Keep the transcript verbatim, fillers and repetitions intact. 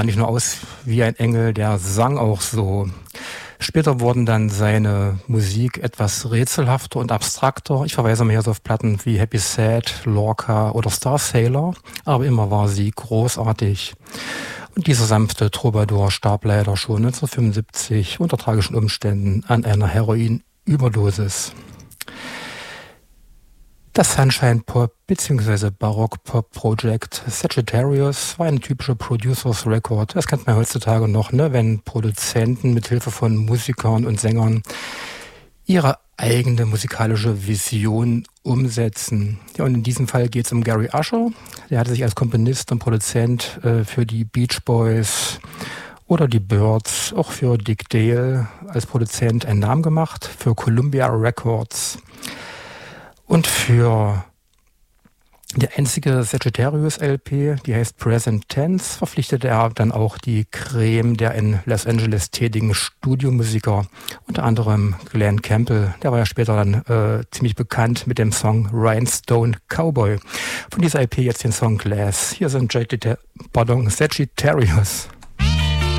nicht nur aus wie ein Engel, der sang auch so. Später wurden dann seine Musik etwas rätselhafter und abstrakter. Ich verweise mal hier so auf Platten wie Happy Sad, Lorca oder Star Sailor, aber immer war sie großartig. Und dieser sanfte Troubadour starb leider schon neunzehnhundertfünfundsiebzig unter tragischen Umständen an einer Heroinüberdosis. Das Sunshine Pop bzw. Barock Pop Project Sagittarius war eine typische Producers Record. Das kennt man heutzutage noch, ne, wenn Produzenten mit Hilfe von Musikern und Sängern ihre eigene musikalische Vision umsetzen. Ja, und in diesem Fall geht es um Gary Usher. Der hatte sich als Komponist und Produzent äh, für die Beach Boys oder die Byrds, auch für Dick Dale als Produzent einen Namen gemacht, für Columbia Records. Und für die einzige Sagittarius-L P, die heißt Present Tense, verpflichtete er dann auch die Creme der in Los Angeles tätigen Studiomusiker, unter anderem Glenn Campbell. Der war ja später dann äh, ziemlich bekannt mit dem Song Rhinestone Cowboy. Von dieser L P jetzt den Song Glass. Hier sind Sagittarius.